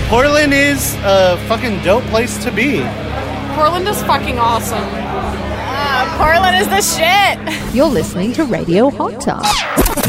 Portland is a fucking dope place to be. Portland is fucking awesome. Portland is the shit. You're listening to Radio Hot Tub.